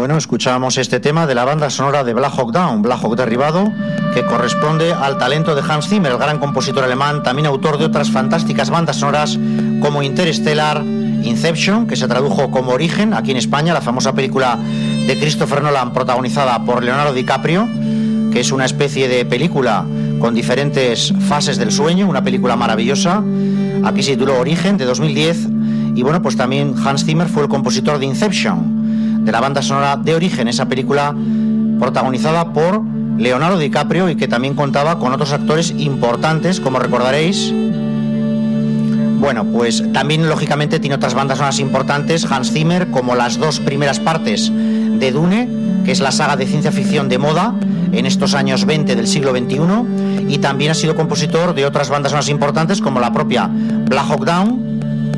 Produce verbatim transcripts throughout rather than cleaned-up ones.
Bueno, escuchábamos este tema de la banda sonora de Black Hawk Down, Black Hawk Derribado, que corresponde al talento de Hans Zimmer, el gran compositor alemán, también autor de otras fantásticas bandas sonoras como Interstellar, Inception, que se tradujo como Origen aquí en España, la famosa película de Christopher Nolan protagonizada por Leonardo DiCaprio, que es una especie de película con diferentes fases del sueño, una película maravillosa. Aquí se tituló Origen, de dos mil diez, y bueno, pues también Hans Zimmer fue el compositor de Inception, de la banda sonora de Origen, esa película protagonizada por Leonardo DiCaprio y que también contaba con otros actores importantes, como recordaréis. Bueno, pues también lógicamente tiene otras bandas sonoras importantes Hans Zimmer, como las dos primeras partes de Dune, que es la saga de ciencia ficción de moda en estos años veinte del siglo veintiuno, y también ha sido compositor de otras bandas sonoras importantes como la propia Black Hawk Down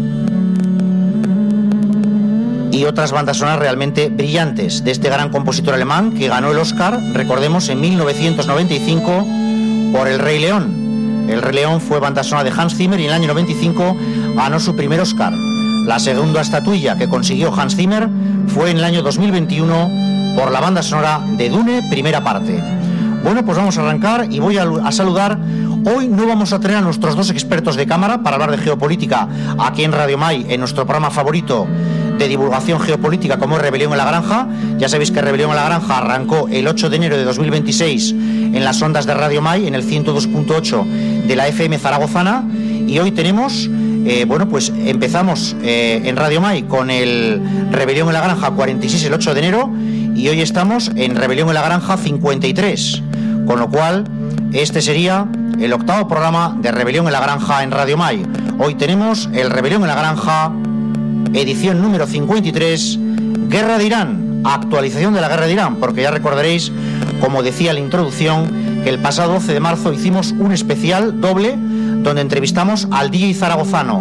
y otras bandas sonoras realmente brillantes de este gran compositor alemán que ganó el Oscar, recordemos, en mil novecientos noventa y cinco por El Rey León. El Rey León fue banda sonora de Hans Zimmer y en el año noventa y cinco ganó su primer Oscar. La segunda estatuilla que consiguió Hans Zimmer fue en el año dos mil veintiuno por la banda sonora de Dune, primera parte. Bueno, pues vamos a arrancar y voy a, a saludar. Hoy no vamos a tener a nuestros dos expertos de cámara para hablar de geopolítica aquí en Radio Mai, en nuestro programa favorito de divulgación geopolítica como es Rebelión en la Granja. Ya sabéis que Rebelión en la Granja arrancó el ocho de enero de dos mil veintiséis en las ondas de Radio Mai, en el ciento dos punto ocho de la F M zaragozana, y hoy tenemos, eh, bueno, pues empezamos eh, en Radio Mai con el Rebelión en la Granja cuarenta y seis el ocho de enero, y hoy estamos en Rebelión en la Granja cincuenta y tres, con lo cual este sería el octavo programa de Rebelión en la Granja en Radio Mai. Hoy tenemos el Rebelión en la Granja edición número cincuenta y tres, Guerra de Irán, actualización de la Guerra de Irán, porque ya recordaréis, como decía en la introducción, que el pasado doce de marzo hicimos un especial doble donde entrevistamos al D J zaragozano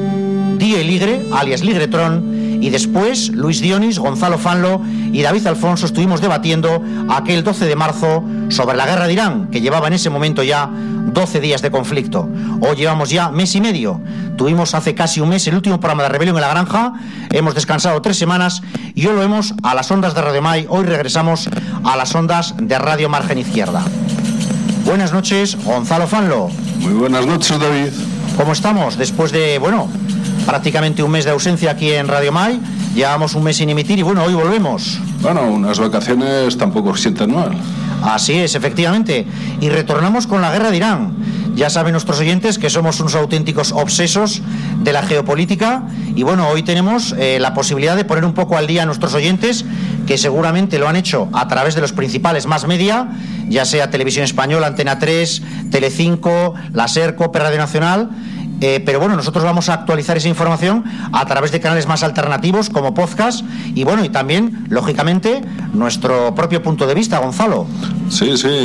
D J Ligre, alias Ligretron, y después Luis Dionis, Gonzalo Fanlo y David Alfonso estuvimos debatiendo aquel doce de marzo sobre la Guerra de Irán, que llevaba en ese momento ya doce días de conflicto. Hoy llevamos ya mes y medio. Tuvimos hace casi un mes el último programa de Rebelión en la Granja. Hemos descansado tres semanas y hoy lo vemos a las ondas de Radio Mai. Hoy regresamos a las ondas de Radio Margen Izquierda. Buenas noches, Gonzalo Fanlo. Muy buenas noches, David. ¿Cómo estamos? Después de, bueno, prácticamente un mes de ausencia aquí en Radio Mai. Llevamos un mes sin emitir y bueno, hoy volvemos. Bueno, unas vacaciones tampoco sientan mal. Así es, efectivamente. Y retornamos con la Guerra de Irán. Ya saben nuestros oyentes que somos unos auténticos obsesos de la geopolítica. Y bueno, hoy tenemos eh, la posibilidad de poner un poco al día a nuestros oyentes, que seguramente lo han hecho a través de los principales más media, ya sea Televisión Española, Antena tres, Telecinco, la SER, COPE, Radio Nacional. Eh, pero bueno, nosotros vamos a actualizar esa información a través de canales más alternativos como podcast y bueno, y también, lógicamente, nuestro propio punto de vista, Gonzalo. Sí, sí,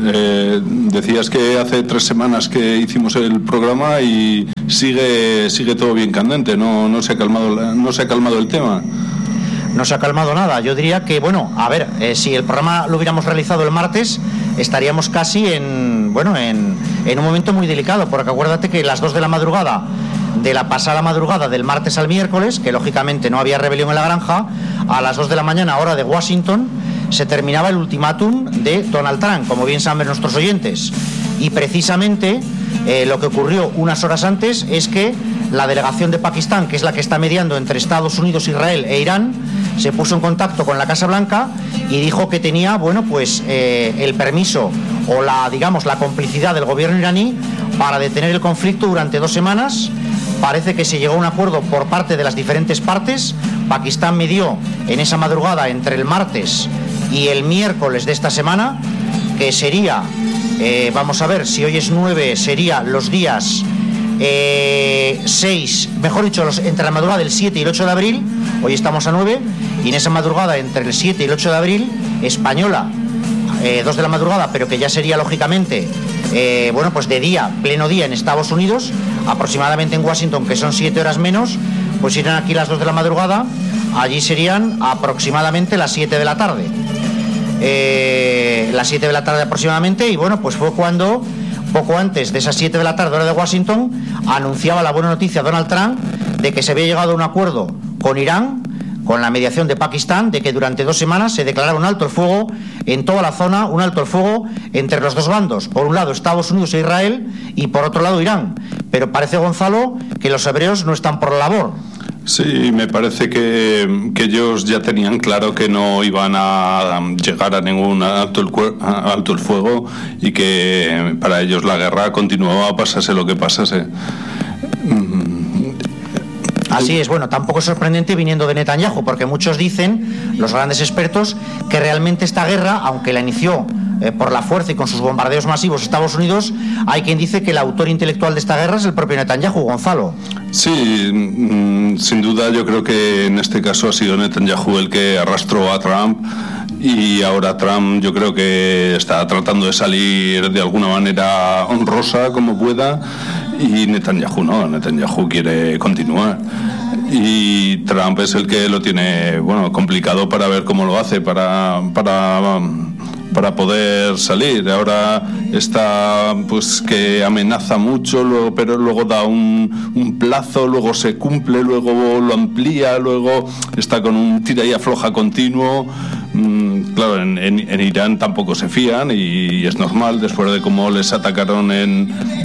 eh, decías que hace tres semanas que hicimos el programa y sigue sigue todo bien candente, no, no se ha calmado, no se ha calmado el tema. No se ha calmado nada. Yo diría que, bueno, a ver, eh, si el programa lo hubiéramos realizado el martes, estaríamos casi en, bueno, en, en un momento muy delicado, porque acuérdate que las dos de la madrugada, de la pasada madrugada del martes al miércoles, que lógicamente no había rebelión en la granja, a las dos de la mañana, hora de Washington, se terminaba el ultimátum de Donald Trump, como bien saben nuestros oyentes. Y precisamente eh, lo que ocurrió unas horas antes es que la delegación de Pakistán, que es la que está mediando entre Estados Unidos, Israel e Irán, se puso en contacto con la Casa Blanca y dijo que tenía, bueno, pues eh, el permiso o la, digamos, la complicidad del gobierno iraní para detener el conflicto durante dos semanas. Parece que se llegó a un acuerdo por parte de las diferentes partes. Pakistán medió en esa madrugada entre el martes y el miércoles de esta semana, que sería, eh, vamos a ver, si hoy es nueve, sería los días Eh, seis, mejor dicho, los, entre la madrugada del siete y el ocho de abril. Hoy estamos a nueve, y en esa madrugada entre el siete y el ocho de abril, española, eh, dos de la madrugada, pero que ya sería lógicamente, eh, bueno, pues de día, pleno día en Estados Unidos, aproximadamente en Washington, que son siete horas menos, pues irán aquí las dos de la madrugada, allí serían aproximadamente las siete de la tarde. Eh, las siete de la tarde aproximadamente, y bueno, pues fue cuando, poco antes de esas siete de la tarde, hora de Washington, anunciaba la buena noticia Donald Trump de que se había llegado a un acuerdo con Irán con la mediación de Pakistán, de que durante dos semanas se declarara un alto el fuego en toda la zona, un alto el fuego entre los dos bandos. Por un lado Estados Unidos e Israel y por otro lado Irán. Pero parece, Gonzalo, que los hebreos no están por la labor. Sí, me parece que, que ellos ya tenían claro que no iban a llegar a ningún alto el, alto el fuego y que para ellos la guerra continuaba, pasase lo que pasase. Así es, bueno, tampoco es sorprendente viniendo de Netanyahu, porque muchos dicen, los grandes expertos, que realmente esta guerra, aunque la inició eh, por la fuerza y con sus bombardeos masivos Estados Unidos, hay quien dice que el autor intelectual de esta guerra es el propio Netanyahu, Gonzalo. Sí, mmm, sin duda yo creo que en este caso ha sido Netanyahu el que arrastró a Trump, y ahora Trump yo creo que está tratando de salir de alguna manera honrosa como pueda, y Netanyahu no, Netanyahu quiere continuar. Y Trump es el que lo tiene, bueno, complicado para ver cómo lo hace, para, para, para poder salir. Ahora está, pues, que amenaza mucho, luego, pero luego da un, un plazo, luego se cumple, luego lo amplía, luego está con un tira y afloja continuo. Mm, claro, en, en, en Irán tampoco se fían, y, y es normal, después de cómo les atacaron en,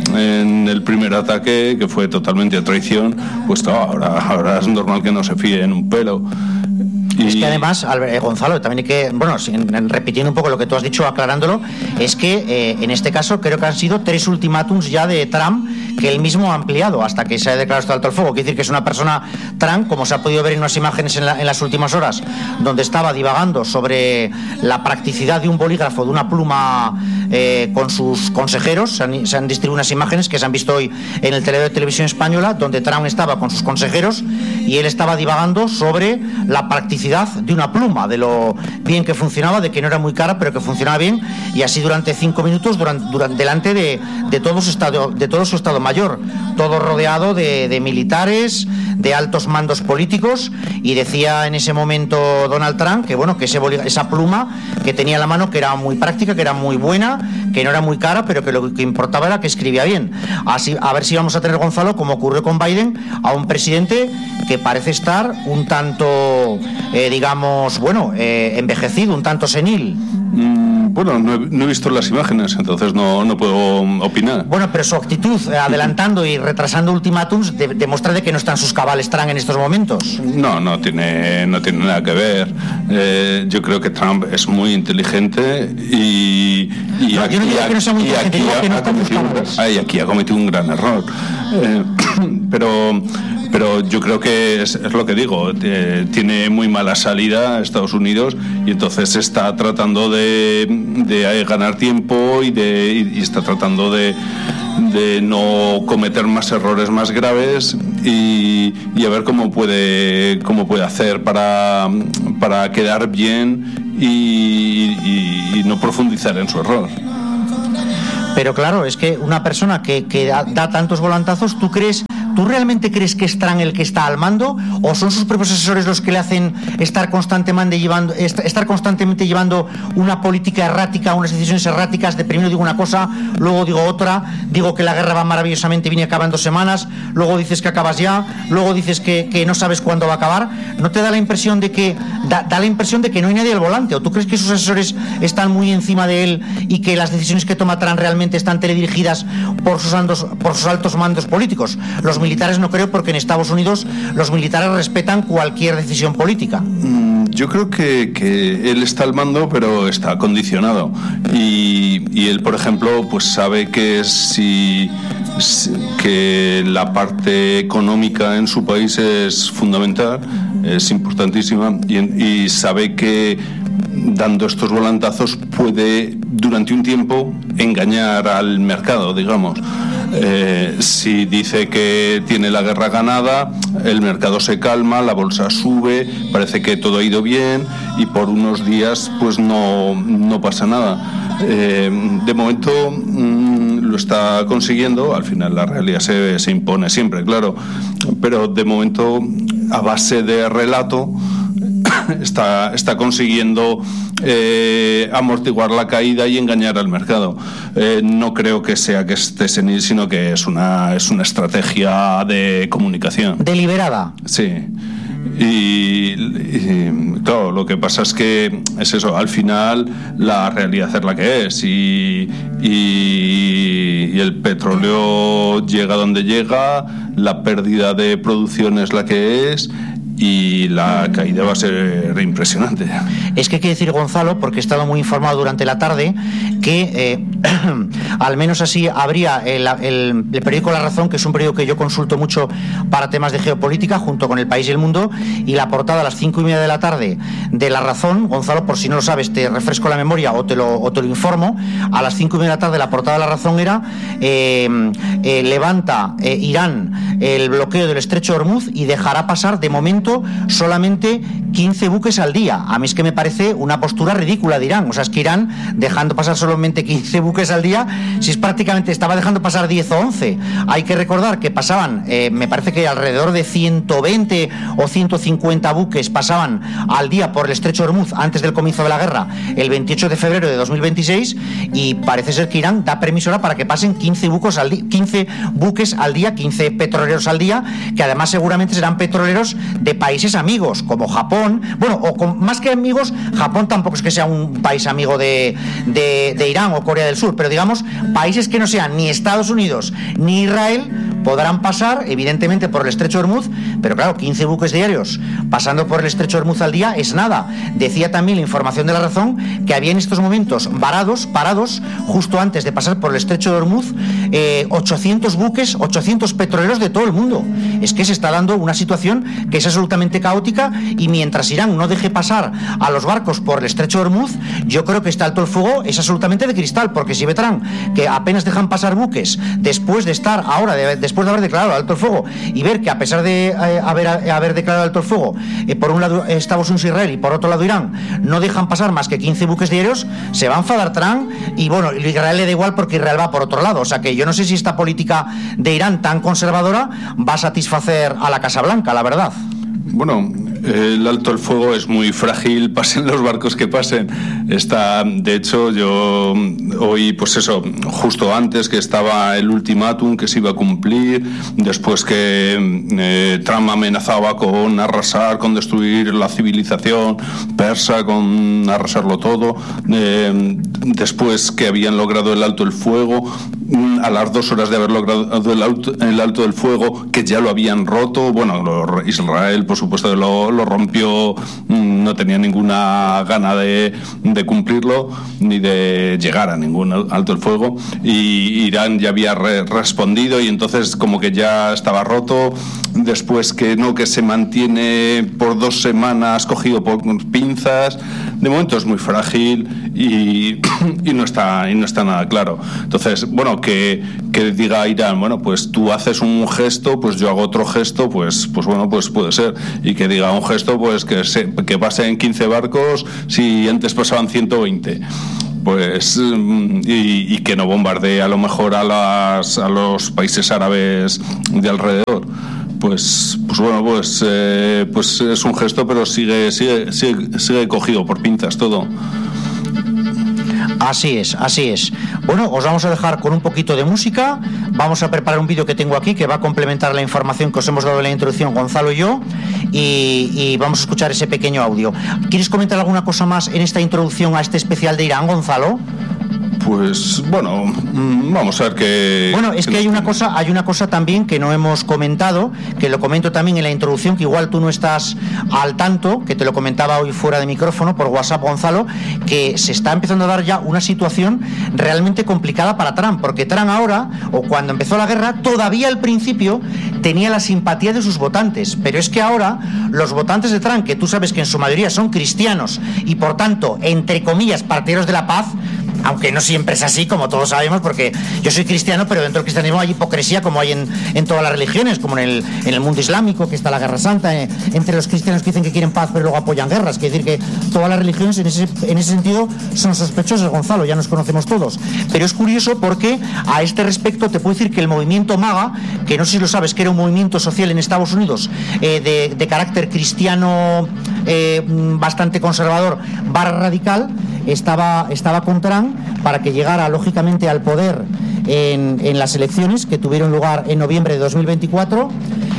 en el primer ataque, que fue totalmente a traición, pues no, ahora, ahora es normal que no se fíen un pelo. Y... Es que además, Albert, Gonzalo, también hay que, bueno, en, en, repitiendo un poco lo que tú has dicho, aclarándolo, es que eh, en este caso creo que han sido tres ultimátums ya de Trump que él mismo ha ampliado hasta que se ha declarado este alto el fuego. Quiere decir que es una persona, Trump, como se ha podido ver en unas imágenes en, la, en las últimas horas, donde estaba divagando sobre la practicidad de un bolígrafo, de una pluma eh, con sus consejeros. Se han, se han distribuido unas imágenes que se han visto hoy en el tele de televisión española, donde Trump estaba con sus consejeros y él estaba divagando sobre la practicidad de una pluma, de lo bien que funcionaba, de que no era muy cara pero que funcionaba bien, y así durante cinco minutos durante, durante, delante de, de, todo su estado, de todo su estado mayor, todo rodeado de, de militares, de altos mandos políticos. Y decía en ese momento Donald Trump que bueno, que ese esa pluma que tenía en la mano, que era muy práctica, que era muy buena, que no era muy cara, pero que lo que importaba era que escribía bien. Así, a ver si vamos a tener, Gonzalo, como ocurrió con Biden, a un presidente que parece estar un tanto eh, digamos, bueno, eh, envejecido, un tanto senil. Mm, bueno, no he, no he visto las imágenes, entonces no, no puedo opinar. Bueno, pero su actitud, eh, adelantando y retrasando ultimátums, de, demuestra de que no están sus cabales Trump en estos momentos. No, no tiene, no tiene nada que ver. Eh, yo creo que Trump es muy inteligente y... y no, aquí, yo no digo que no sea muy inteligente, digo que no está en sus cabales. Ay, aquí ha cometido un gran error. Eh, pero... Pero yo creo que es, es lo que digo, eh, tiene muy mala salida a Estados Unidos, y entonces está tratando de, de ganar tiempo y, de, y está tratando de, de no cometer más errores más graves, y, y a ver cómo puede, cómo puede hacer para, para quedar bien y, y, y no profundizar en su error. Pero claro, es que una persona que, que da, da tantos volantazos, ¿tú crees... ¿Tú realmente crees que es Trump el que está al mando, o son sus propios asesores los que le hacen estar constantemente llevando, estar constantemente llevando una política errática, unas decisiones erráticas, de primero digo una cosa, luego digo otra, digo que la guerra va maravillosamente bien y acaba en dos semanas, luego dices que acabas ya, luego dices que, que no sabes cuándo va a acabar? ¿No te da la impresión de que da, da la impresión de que no hay nadie al volante? ¿O tú crees que sus asesores están muy encima de él y que las decisiones que toma Trump realmente están teledirigidas por sus, andos, por sus altos mandos políticos? Los militares no creo, porque en Estados Unidos los militares respetan cualquier decisión política. Yo creo que, que él está al mando, pero está condicionado, y, y él, por ejemplo, pues sabe que si, si que la parte económica en su país es fundamental, es importantísima, y, y sabe que dando estos volantazos puede durante un tiempo engañar al mercado, digamos. Eh, si dice que tiene la guerra ganada, el mercado se calma, la bolsa sube, parece que todo ha ido bien, y por unos días pues no, no pasa nada. Eh, de momento mmm, lo está consiguiendo. Al final la realidad se, se impone siempre, claro, pero de momento, a base de relato, está, está consiguiendo eh, amortiguar la caída y engañar al mercado. Eh, no creo que sea que esté senil, sino que es una, es una estrategia de comunicación. ¿Deliberada? Sí. Y, y claro, lo que pasa es que es eso, al final la realidad es la que es y, y, y el petróleo llega donde llega, la pérdida de producción es la que es y la caída va a ser impresionante. Es que hay que decir, Gonzalo, porque he estado muy informado durante la tarde, que eh, al menos así habría el, el, el periódico La Razón, que es un periódico que yo consulto mucho para temas de geopolítica, junto con El País y El Mundo, y la portada a las cinco y media de la tarde de La Razón, Gonzalo, por si no lo sabes, te refresco la memoria o te lo, o te lo informo, a las cinco y media de la tarde la portada de La Razón era eh, eh, levanta eh, Irán el bloqueo del estrecho de Hormuz y dejará pasar de momento solamente quince buques al día. A mí es que me parece una postura ridícula de Irán. O sea, es que Irán, dejando pasar solamente quince buques al día, si es prácticamente, estaba dejando pasar diez o once. Hay que recordar que pasaban, eh, me parece que alrededor de ciento veinte o ciento cincuenta buques pasaban al día por el estrecho de Hormuz antes del comienzo de la guerra, el veintiocho de febrero de dos mil veintiséis, y parece ser que Irán da permiso ahora para que pasen quince buques al día, quince buques al día, quince petroleros al día, que además seguramente serán petroleros de países amigos como Japón, bueno, o con, más que amigos, Japón tampoco es que sea un país amigo de, de, de Irán o Corea del Sur, pero digamos países que no sean ni Estados Unidos ni Israel podrán pasar evidentemente por el estrecho de Hormuz, pero claro, quince buques diarios pasando por el estrecho de Hormuz al día es nada. Decía también la información de La Razón que había en estos momentos varados, parados justo antes de pasar por el estrecho de Hormuz eh, ochocientos buques, ochocientos petroleros de todo el mundo. Es que se está dando una situación que es absolutamente caótica, y mientras Irán no deje pasar a los barcos por el estrecho de Hormuz, yo creo que este alto el fuego es absolutamente de cristal, porque si ve Trump que apenas dejan pasar buques después de estar ahora, de, después de haber declarado alto el fuego, y ver que a pesar de eh, haber, eh, haber declarado alto el fuego, eh, por un lado Estados Unidos e Israel y por otro lado Irán, no dejan pasar más que quince buques diarios, se va a enfadar Trump, y bueno, Israel le da igual porque Israel va por otro lado. O sea que yo no sé si esta política de Irán tan conservadora va a satisfacer a la Casa Blanca, la verdad. Bueno, el alto el fuego es muy frágil, pasen los barcos que pasen. Está, de hecho, yo hoy, pues eso, justo antes que estaba el ultimátum que se iba a cumplir, después que eh, Trump amenazaba con arrasar, con destruir la civilización persa, con arrasarlo todo, eh, después que habían logrado el alto el fuego, a las dos horas de haber logrado el alto, el alto del fuego, que ya lo habían roto, bueno, lo, Israel, por supuesto, lo, lo rompió, no tenía ninguna gana de, de cumplirlo, ni de llegar a ningún alto el fuego, y Irán ya había re, respondido, y entonces como que ya estaba roto, después que no, que se mantiene por dos semanas cogido por pinzas, de momento es muy frágil y, y, no está, y no está nada claro. Entonces, bueno, que, que diga Irán, bueno, pues tú haces un gesto, pues yo hago otro gesto, pues, pues bueno, pues puede ser. Y que diga un gesto, pues que, se, que pasen quince barcos si antes pasaban ciento veinte. Pues y, y que no bombardee a lo mejor a, las, a los países árabes de alrededor. Pues, pues bueno, pues, eh, pues es un gesto, pero sigue, sigue, sigue, sigue cogido por pinzas todo. Así es, así es. Bueno, os vamos a dejar con un poquito de música. Vamos a preparar un vídeo que tengo aquí que va a complementar la información que os hemos dado en la introducción, Gonzalo y yo, y, y vamos a escuchar ese pequeño audio. ¿Quieres comentar alguna cosa más en esta introducción a este especial de Irán, Gonzalo? Pues bueno, vamos a ver qué... Bueno, es que hay una cosa, hay una cosa también que no hemos comentado, que lo comento también en la introducción, que igual tú no estás al tanto, que te lo comentaba hoy fuera de micrófono por WhatsApp, Gonzalo, que se está empezando a dar ya una situación realmente complicada para Trump, porque Trump ahora, o cuando empezó la guerra, todavía al principio tenía la simpatía de sus votantes, pero es que ahora los votantes de Trump, que tú sabes que en su mayoría son cristianos y por tanto, entre comillas, partidarios de la paz, aunque no siempre es así, como todos sabemos, porque yo soy cristiano, pero dentro del cristianismo hay hipocresía, como hay en, en todas las religiones, como en el, en el mundo islámico, que está la guerra santa, eh, entre los cristianos que dicen que quieren paz, pero luego apoyan guerras. Quiere decir que todas las religiones en ese, en ese sentido son sospechosas, Gonzalo, ya nos conocemos todos. Pero es curioso porque a este respecto te puedo decir que el movimiento MAGA, que no sé si lo sabes, que era un movimiento social en Estados Unidos eh, de, de carácter cristiano eh, bastante conservador barra radical, estaba, estaba con Trump para que llegara lógicamente al poder en, en las elecciones que tuvieron lugar en noviembre de dos mil veinticuatro.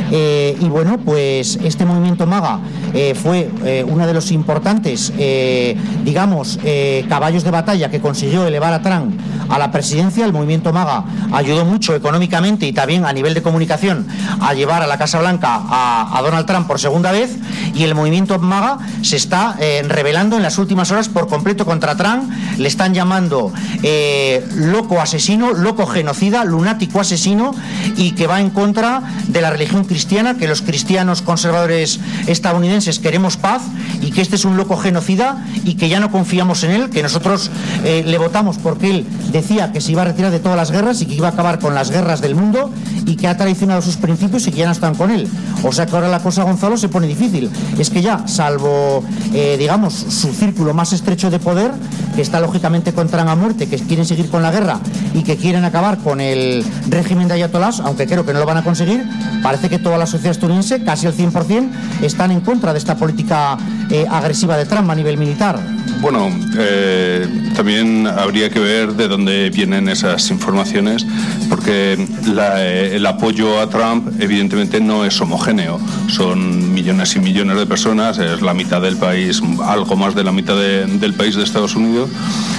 Eh, y bueno, pues este movimiento MAGA eh, fue eh, uno de los importantes, eh, digamos, eh, caballos de batalla que consiguió elevar a Trump a la presidencia. El movimiento MAGA ayudó mucho económicamente y también a nivel de comunicación a llevar a la Casa Blanca a, a Donald Trump por segunda vez, y el movimiento MAGA se está eh, rebelando en las últimas horas por completo contra Trump. Le están llamando eh, loco asesino, loco genocida, lunático asesino, y que va en contra de la religión cristiana, que los cristianos conservadores estadounidenses queremos paz, y que este es un loco genocida y que ya no confiamos en él, que nosotros eh, le votamos porque él decía que se iba a retirar de todas las guerras y que iba a acabar con las guerras del mundo, y que ha traicionado sus principios y que ya no están con él. O sea que ahora la cosa, Gonzalo, se pone difícil. Es que ya, salvo, eh, digamos, su círculo más estrecho de poder, que está lógicamente contra a muerte, que quieren seguir con la guerra y que quieren acabar con el régimen de ayatolás, aunque creo que no lo van a conseguir, parece que toda la sociedad estadounidense, casi el cien por ciento, están en contra de esta política eh, agresiva de Trump a nivel militar. Bueno, eh, también habría que ver de dónde vienen esas informaciones, porque la, eh, el apoyo a Trump evidentemente no es homogéneo. Son millones y millones de personas, es la mitad del país, algo más de la mitad de, del país de Estados Unidos.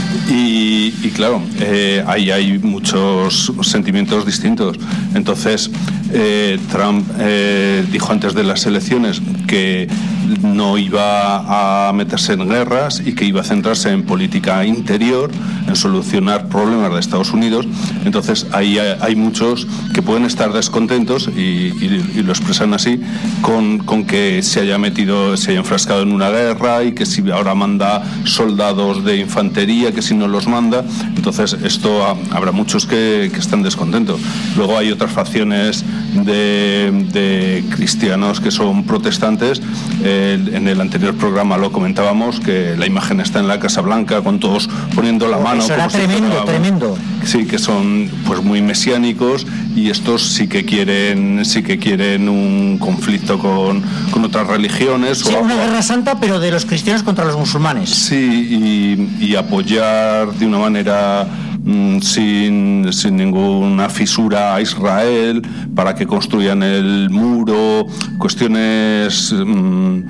Y, y claro, eh, ahí hay muchos sentimientos distintos. Entonces, eh, Trump eh, dijo antes de las elecciones que no iba a meterse en guerras y que iba a centrarse en política interior, en solucionar problemas de Estados Unidos. Entonces ahí hay, hay muchos que pueden estar descontentos y, y, y lo expresan así con, con que se haya metido, se haya enfrascado en una guerra, y que si ahora manda soldados de infantería, que si no los manda. Entonces esto ha, habrá muchos que, que están descontentos. Luego hay otras facciones de, de cristianos que son protestantes. Eh, en el anterior programa lo comentábamos, que la imagen está en la Casa Blanca con todos poniendo la mano. Eso era tremendo, si tremendo. Sí, que son pues muy mesiánicos, y estos sí que quieren sí que quieren un conflicto con, con otras religiones. Sí, o una guerra santa, pero de los cristianos contra los musulmanes. Sí, y, y apoyar de una manera mm, sin, sin ninguna fisura a Israel para que construyan el muro, cuestiones mm,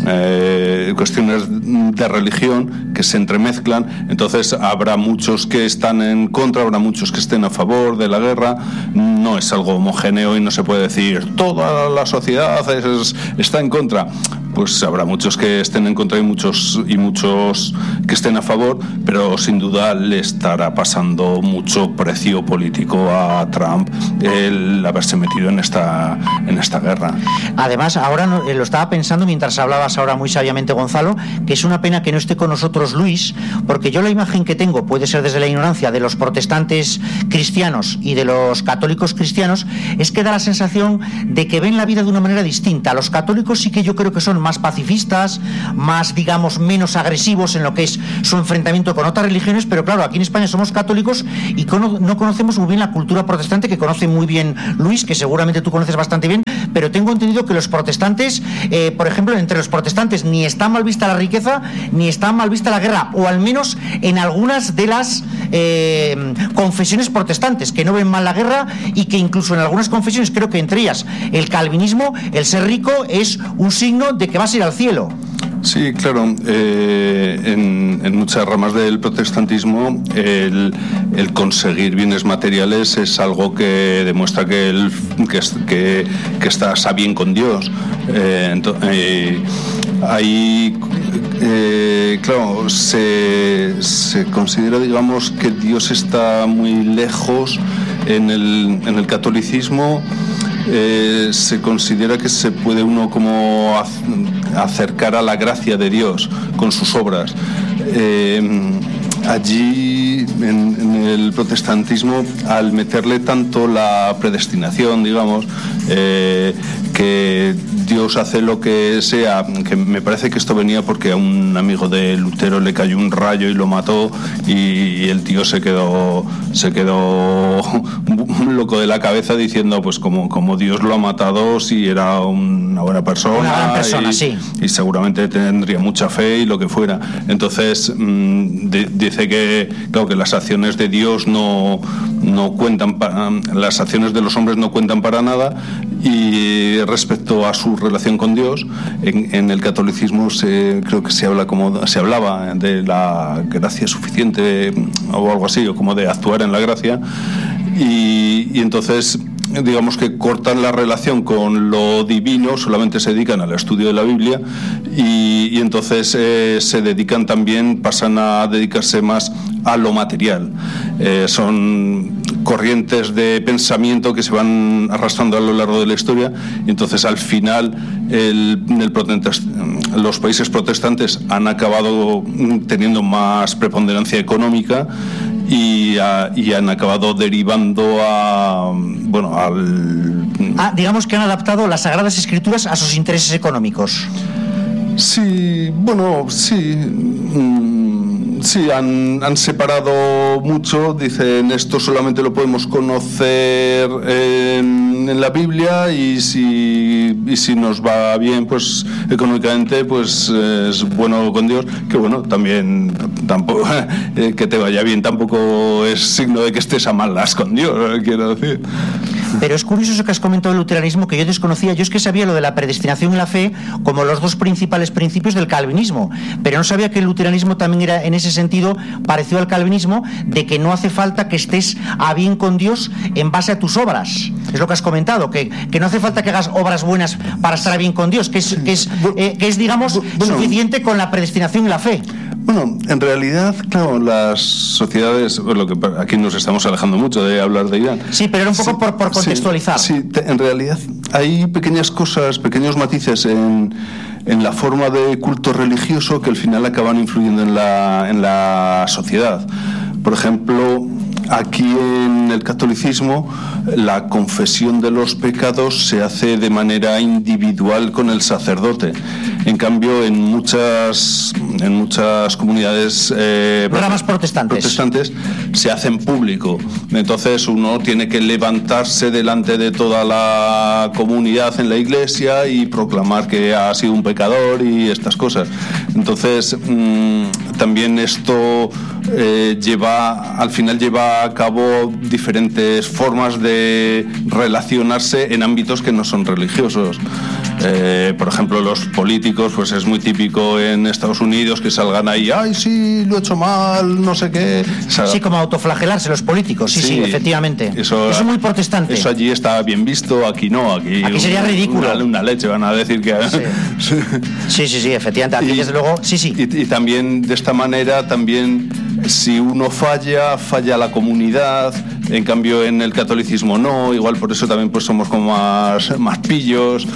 eh, cuestiones de religión que se entremezclan. Entonces habrá muchos que están en contra, habrá muchos que estén a favor de la guerra. No es algo homogéneo y no se puede decir toda la sociedad es, está en contra. Pues habrá muchos que estén en contra y muchos y muchos que estén a favor, pero sin duda le estará pasando mucho precio político a Trump el haberse metido en esta en esta guerra. Además, ahora no, lo estaba pensando mientras hablabas ahora muy sabiamente, Gonzalo, que es una pena que no esté con nosotros Luis, porque yo la imagen que tengo, puede ser desde la ignorancia, de los protestantes cristianos y de los católicos cristianos, es que da la sensación de que ven la vida de una manera distinta. Los católicos sí que yo creo que son más pacifistas, más, digamos, menos agresivos en lo que es su enfrentamiento con otras religiones, pero claro, aquí en España somos católicos y cono- no conocemos muy bien la cultura protestante, que conoce muy bien Luis, que seguramente tú conoces bastante bien, pero tengo entendido que los protestantes, eh, por ejemplo, entre los protestantes ni está mal vista la riqueza, ni está mal vista la guerra, o al menos en algunas de las eh, confesiones protestantes, que no ven mal la guerra, y que incluso en algunas confesiones, creo que entre ellas el calvinismo, el ser rico es un signo de que vas a ir al cielo. Sí, claro. Eh, en, en muchas ramas del protestantismo el, el conseguir bienes materiales es algo que demuestra que, el, que, que, que estás a bien con Dios. Eh, ento, eh, ahí, eh, claro, se, se considera, digamos, que Dios está muy lejos en el, en el catolicismo. Eh, se considera que se puede uno como acercar a la gracia de Dios con sus obras. Eh, allí en, en el protestantismo, al meterle tanto la predestinación, digamos, eh, que Dios hace lo que sea, que me parece que esto venía porque a un amigo de Lutero le cayó un rayo y lo mató, y el tío se quedó se quedó loco de la cabeza diciendo, pues como, como Dios lo ha matado, si era una buena persona, una gran persona, y, sí. y seguramente tendría mucha fe y lo que fuera. Entonces mmm, de, dice que claro, que las acciones de Dios no no cuentan para, las acciones de los hombres no cuentan para nada, y respecto a su relación con Dios, en, en el catolicismo se, creo que se habla como se hablaba de la gracia suficiente o algo así, o como de actuar en la gracia, y, y entonces digamos que cortan la relación con lo divino, solamente se dedican al estudio de la Biblia, y, y entonces eh, se dedican también, pasan a dedicarse más a lo material. Eh, son corrientes de pensamiento que se van arrastrando a lo largo de la historia, y entonces al final el, el protest- los países protestantes han acabado teniendo más preponderancia económica, y, a, y han acabado derivando a bueno al ah, digamos que han adaptado las Sagradas Escrituras a sus intereses económicos. Sí, bueno, sí. Sí, han, han separado mucho, dicen esto solamente lo podemos conocer en, en la Biblia, y si, y si nos va bien, pues económicamente, pues es bueno con Dios, que bueno, también tampoco eh, que te vaya bien tampoco es signo de que estés a malas con Dios, quiero decir. Pero es curioso eso que has comentado del luteranismo, que yo desconocía. Yo es que sabía lo de la predestinación y la fe como los dos principales principios del calvinismo, pero no sabía que el luteranismo también era en ese sentido parecido al calvinismo, de que no hace falta que estés a bien con Dios en base a tus obras. Es lo que has comentado, que, que no hace falta que hagas obras buenas para estar a bien con Dios, que es, que es, eh, que es digamos, bueno, suficiente con la predestinación y la fe. Bueno, en realidad, claro, las sociedades, lo que aquí nos estamos alejando mucho de hablar de Irán. Sí, pero era un poco sí, por, por contextualizar. Sí, sí te, en realidad hay pequeñas cosas, pequeños matices en, en la forma de culto religioso que al final acaban influyendo en la, en la sociedad. Por ejemplo, aquí en el catolicismo la confesión de los pecados se hace de manera individual con el sacerdote. En cambio, en muchas en muchas comunidades eh, ramas protestantes. protestantes se hace en público. Entonces uno tiene que levantarse delante de toda la comunidad en la iglesia y proclamar que ha sido un pecador y estas cosas. Entonces mmm, también esto eh, lleva al final lleva a cabo diferentes formas de relacionarse en ámbitos que no son religiosos. Eh, por ejemplo, los políticos, pues es muy típico en Estados Unidos que salgan ahí, ay, sí, lo he hecho mal, no sé qué. O sea, sí, como autoflagelarse los políticos, sí, sí, sí efectivamente. Eso, eso es muy protestante. Eso allí está bien visto, aquí no, aquí, aquí sería una, ridículo. Una, una leche, van a decir que... Sí, sí, sí, sí, efectivamente, aquí y, desde luego, sí, sí. Y, y también, de esta manera, también, si uno falla, falla la comunidad. En cambio en el catolicismo no, igual por eso también pues somos como más, más pillos.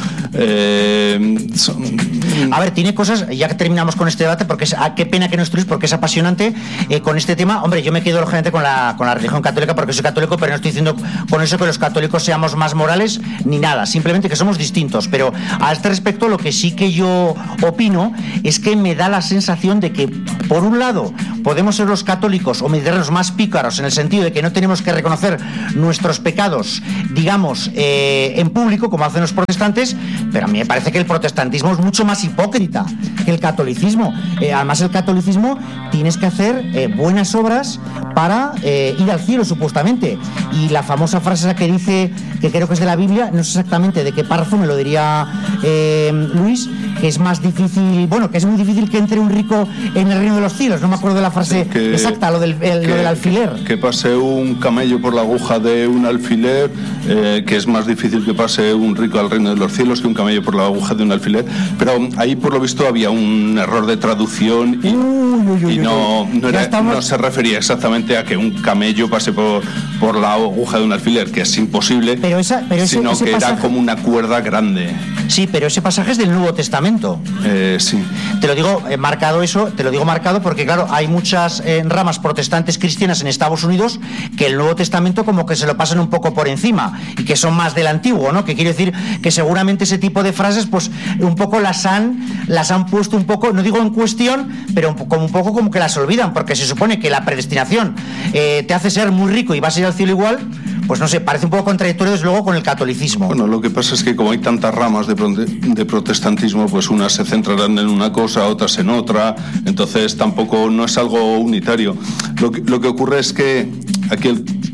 Eh, son... A ver, tiene cosas, ya que terminamos con este debate, porque es, ah, qué pena que no estudies, porque es apasionante eh, con este tema. Hombre, yo me quedo lógicamente con la, con la religión católica porque soy católico, pero no estoy diciendo con eso que los católicos seamos más morales ni nada, simplemente que somos distintos. Pero a este respecto lo que sí que yo opino es que me da la sensación de que por un lado podemos ser los católicos o los más pícaros en el sentido de que no tenemos que reconocer nuestros pecados, digamos, eh, en público, como hacen los protestantes, pero a mí me parece que el protestantismo es mucho más hipócrita que el catolicismo. Eh, además, el catolicismo tienes que hacer eh, buenas obras para eh, ir al cielo, supuestamente. Y la famosa frase esa que dice, que creo que es de la Biblia, no sé exactamente de qué párrafo, me lo diría eh, Luis, que es más difícil, bueno, que es muy difícil que entre un rico en el reino de los cielos. No me acuerdo de la frase que, exacta, lo del, el, que, lo del alfiler. Que pase un camello por la aguja de un alfiler, eh, que es más difícil que pase un rico al reino de los cielos que un camello por la aguja de un alfiler. Pero ahí, por lo visto, había un error de traducción y, uy, uy, uy, y no, no, era, estamos... no se refería exactamente a que un camello pase por, por la aguja de un alfiler, que es imposible, pero esa, pero ese, sino ese que pasaje... era como una cuerda grande. Sí, pero ese pasaje es del Nuevo Testamento. Eh, sí. Te lo digo eh, marcado eso, te lo digo marcado porque, claro, hay muchas eh, ramas protestantes cristianas en Estados Unidos que el Nuevo Testamento como que se lo pasan un poco por encima y que son más del antiguo, ¿no? Que quiere decir que seguramente ese tipo de frases, pues un poco las han, las han puesto un poco, no digo en cuestión, pero un, como un poco como que las olvidan, porque se supone que la predestinación eh, te hace ser muy rico y vas a ir al cielo igual. Pues no sé, parece un poco contradictorio desde luego con el catolicismo. Bueno, lo que pasa es que como hay tantas ramas de, de protestantismo, pues unas se centrarán en una cosa, otras en otra, entonces tampoco no es algo unitario. Lo que, lo que ocurre es que aquí el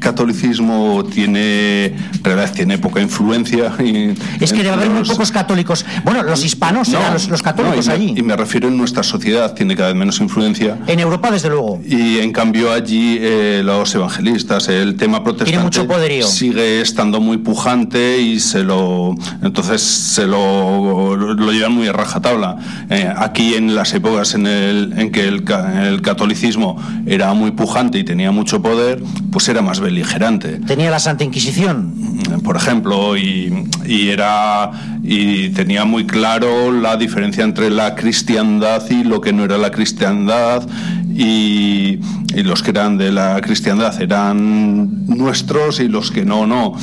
catolicismo tiene, en realidad tiene poca influencia. Y, es que debe haber muy pocos católicos. Bueno, los hispanos no, eran los, los católicos no, y allí. Me, y me refiero en nuestra sociedad, tiene cada vez menos influencia. En Europa, desde luego. Y en cambio allí eh, los evangelistas, el tema protestante tiene mucho poderío. Sigue estando muy pujante y se lo, entonces se lo, lo llevan muy a rajatabla. Eh, aquí en las épocas en, el, en que el, el catolicismo era muy pujante y tenía mucho poder, pues era más beligerante. Tenía la Santa Inquisición, por ejemplo, y, y era y tenía muy claro la diferencia entre la cristiandad y lo que no era la cristiandad, y, y los que eran de la cristiandad eran nuestros y los que no, no.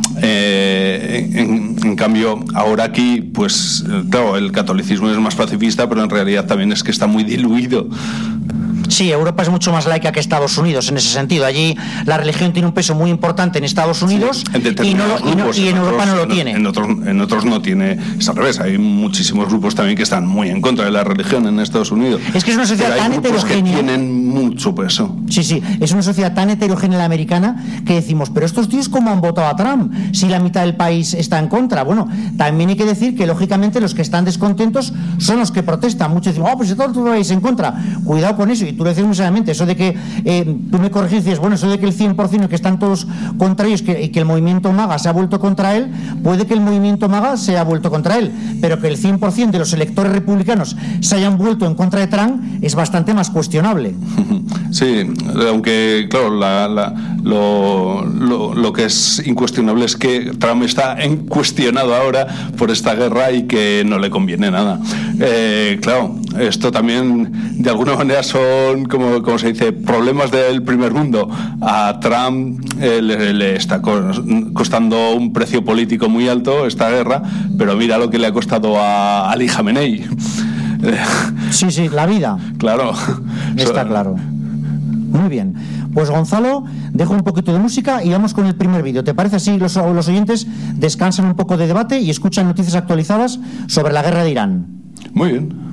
Eh, en, en cambio, ahora aquí, pues claro, el catolicismo es más pacifista, pero en realidad también es que está muy diluido. Sí, Europa es mucho más laica que Estados Unidos en ese sentido. Allí la religión tiene un peso muy importante en Estados Unidos, sí, en y, no, y, no, y en, en Europa otros, no lo en, tiene. En otros, en otros no tiene, es al revés. Hay muchísimos grupos también que están muy en contra de la religión en Estados Unidos. Es que es una sociedad tan heterogénea. Que tienen mucho peso. Sí, sí, es una sociedad tan heterogénea la americana que decimos, pero estos tíos ¿cómo han votado a Trump si la mitad del país está en contra? Bueno, también hay que decir que lógicamente los que están descontentos son los que protestan. Muchos dicen, oh, pues todo el país en contra. Cuidado con eso. Y tú lo decías muy seriamente, eso de que eh, tú me corregís, dices, bueno, eso de que el cien por ciento que están todos contra ellos, que, y que el movimiento MAGA se ha vuelto contra él, puede que el movimiento MAGA se ha vuelto contra él, pero que el cien por ciento de los electores republicanos se hayan vuelto en contra de Trump es bastante más cuestionable. Sí, aunque claro, la, la, lo, lo, lo que es incuestionable es que Trump está cuestionado ahora por esta guerra y que no le conviene nada. Eh, claro, esto también de alguna manera son, como, como se dice, problemas del primer mundo. A Trump eh, le, le está costando un precio político muy alto esta guerra, pero mira lo que le ha costado a Ali Khamenei. Sí, sí, la vida. Claro. Está claro. Muy bien. Pues Gonzalo, dejo un poquito de música y vamos con el primer vídeo. ¿Te parece así? Los, los oyentes descansan un poco de debate y escuchan noticias actualizadas sobre la guerra de Irán. Muy bien.